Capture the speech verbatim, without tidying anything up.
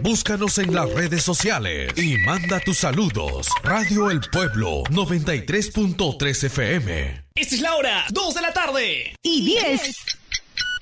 Búscanos en las redes sociales y manda tus saludos. Radio El Pueblo noventa y tres punto tres F M. Esta es la hora, dos de la tarde. Y diez.